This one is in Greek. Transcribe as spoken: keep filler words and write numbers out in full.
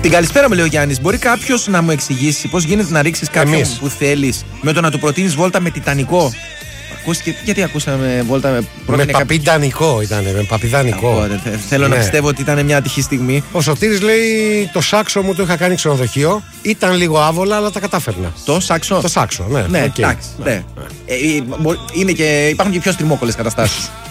Την καλησπέρα μου, λέει ο Γιάννης. Μπορεί κάποιος να μου εξηγήσει πώς γίνεται να ρίξεις κάποιον Εμείς. που θέλεις με το να του προτείνεις βόλτα με τιτανικό? Ακούστηκε, γιατί ακούσαμε βόλτα με Με παπιδανικό ήταν, με παπιδανικό. Θέλω Ναι. να πιστεύω ότι ήταν μια ατυχή στιγμή. Ο Σωτήρης λέει: το σάξο μου το είχα κάνει ξενοδοχείο. Ήταν λίγο άβολα, αλλά τα κατάφερνα. Το σάξο. Το σάξο, ναι. Ναι, οκ. εντάξει. Ναι. Ε, ε, μπο- είναι και, υπάρχουν και πιο στριμόκολες καταστάσεις.